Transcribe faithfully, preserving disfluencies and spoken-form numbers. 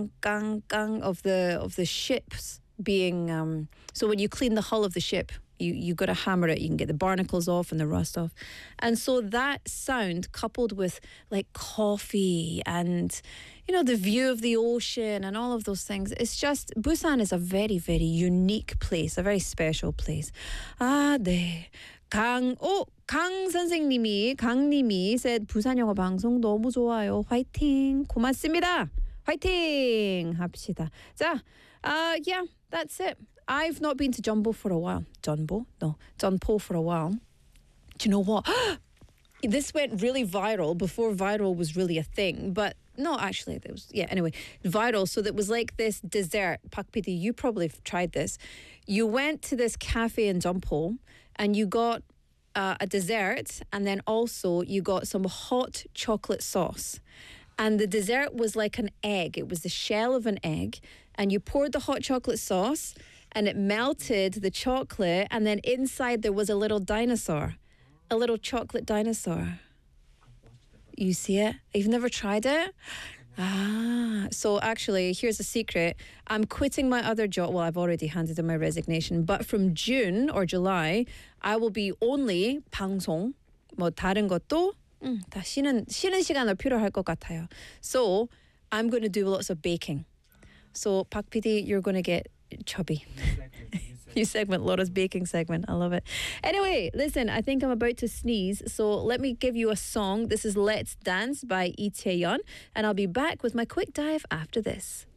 kang kang kang of the of the ships being um so when you clean the hull of the ship, you you got to hammer it, you can get the barnacles off and the rust off. And so that sound coupled with like coffee and you know the view of the ocean and all of those things, it's just Busan is a very very unique place, a very special place. 아, 네. 강, 오, 강 선생님이, 강님이 said 부산 영어 방송 너무 좋아요. 화이팅. 고맙습니다. 화이팅 합시다. 자, uh, yeah, that's it. I've not been to Jumbo for a while. Jumbo? No, Jeonpo for a while. Do you know what? This went really viral before viral was really a thing, but no, actually, there was, yeah, anyway, viral. So that was like this dessert. Pak Piti, you probably have tried this. You went to this cafe in Jeonpo and you got uh, a dessert, and then also you got some hot chocolate sauce. And the dessert was like an egg. It was the shell of an egg. And you poured the hot chocolate sauce and it melted the chocolate. And then inside there was a little dinosaur, a little chocolate dinosaur. You see it? You've never tried it? Ah, so actually, here's a secret. I'm quitting my other job. Well, I've already handed in my resignation. But from June or July, I will be only 방송, 뭐 다른 것도 음, 다 쉬는, 쉬는 시간을 필요할 것 같아요. So I'm going to do lots of baking. So Pak P D, you're going to get chubby. New segment, Laura's baking segment. I love it. Anyway, listen, I think I'm about to sneeze, so let me give you a song. This is Let's Dance by Lee Taeyeon, and I'll be back with my quick dive after this.